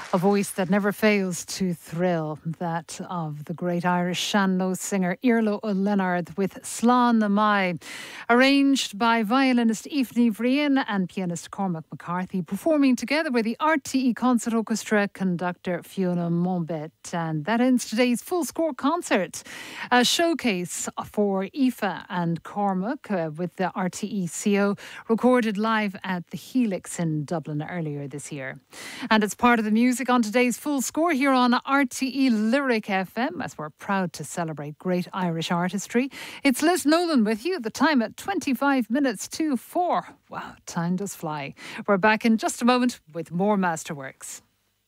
A voice that never fails to thrill, that of the great Irish sean-nós singer Iarla Ó Lionáird with Slán na Mai, arranged by violinist Aoife Ní Bhriain and pianist Cormac McCarthy, performing together with the RTE Concert Orchestra conductor Fiona Monbet. And that ends today's Full Score concert, a showcase for Aoife and Cormac with the RTE CO, recorded live at the Helix in Dublin earlier this year. And it's part of the music on today's Full Score here on RTE Lyric FM, as we're proud to celebrate great Irish artistry. It's Liz Nolan with you, the time at 25 minutes to 4. Wow, time does fly. We're back in just a moment with more Masterworks.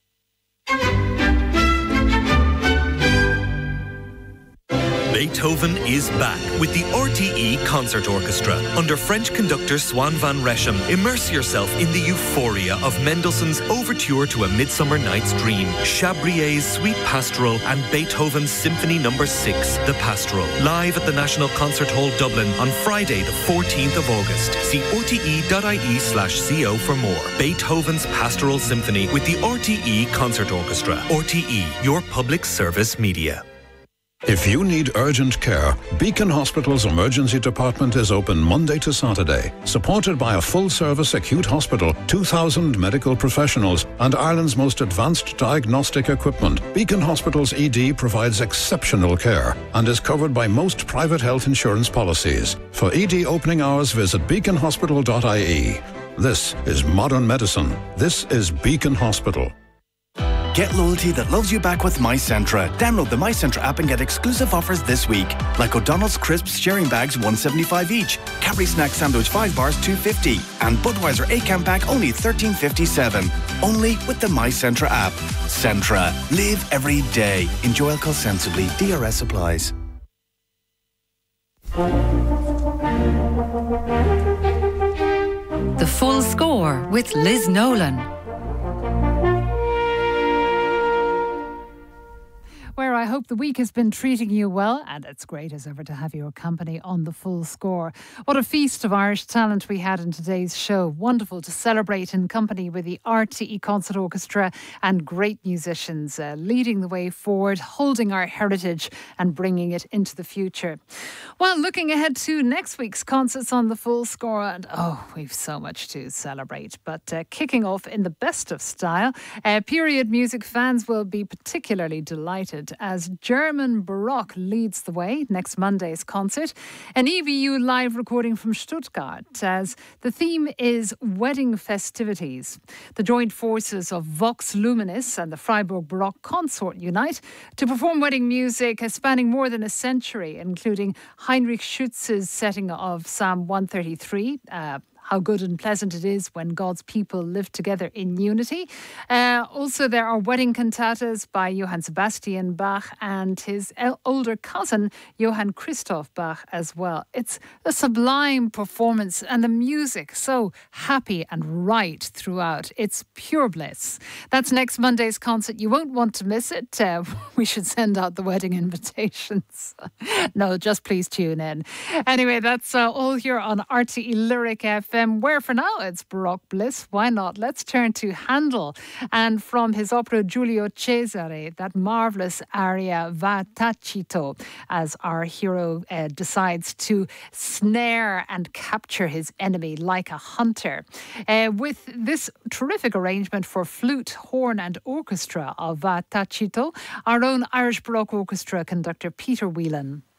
Beethoven is back with the RTE Concert Orchestra. Under French conductor Swan van Reshem, immerse yourself in the euphoria of Mendelssohn's Overture to A Midsummer Night's Dream, Chabrier's Sweet Pastoral and Beethoven's Symphony No. 6, The Pastoral. Live at the National Concert Hall Dublin on Friday the 14th of August. See rte.ie/co for more. Beethoven's Pastoral Symphony with the RTE Concert Orchestra. RTE, your public service media. If you need urgent care, Beacon Hospital's emergency department is open Monday to Saturday. Supported by a full-service acute hospital, 2,000 medical professionals and Ireland's most advanced diagnostic equipment, Beacon Hospital's ED provides exceptional care and is covered by most private health insurance policies. For ED opening hours, visit beaconhospital.ie. This is modern medicine. This is Beacon Hospital. Get loyalty that loves you back with MyCentra. Download the MyCentra app and get exclusive offers this week. Like O'Donnell's Crisps sharing bags $1.75 each. Cadbury Snack Sandwich 5 bars $2.50. And Budweiser 8-can pack only $13.57. Only with the MyCentra app. Centra. Live every day. Enjoy alcohol sensibly. DRS applies. The Full Score with Liz Nolan. Where I hope the week has been treating you well, and it's great as ever to have your company on the Full Score. What a feast of Irish talent we had in today's show. Wonderful to celebrate in company with the RTE Concert Orchestra and great musicians leading the way forward, holding our heritage and bringing it into the future. Well, looking ahead to next week's concerts on the Full Score, and we've so much to celebrate. But kicking off in the best of style, period music fans will be particularly delighted as German Baroque leads the way next Monday's concert. An EBU live recording from Stuttgart, as the theme is wedding festivities. The joint forces of Vox Luminis and the Freiburg Baroque Consort unite to perform wedding music spanning more than a century, including Heinrich Schütz's setting of Psalm 133, how good and pleasant it is when God's people live together in unity. Also, there are wedding cantatas by Johann Sebastian Bach and his older cousin, Johann Christoph Bach, as well. It's a sublime performance and the music so happy and right throughout. It's pure bliss. That's next Monday's concert. You won't want to miss it. We should send out the wedding invitations. No, just please tune in. Anyway, that's all here on RTE Lyric FM. Where for now it's Baroque bliss. Why not? Let's turn to Handel, and from his opera Giulio Cesare, that marvellous aria Va Tacito, as our hero decides to snare and capture his enemy like a hunter. With this terrific arrangement for flute, horn and orchestra of Va Tacito, our own Irish Baroque Orchestra conductor Peter Whelan.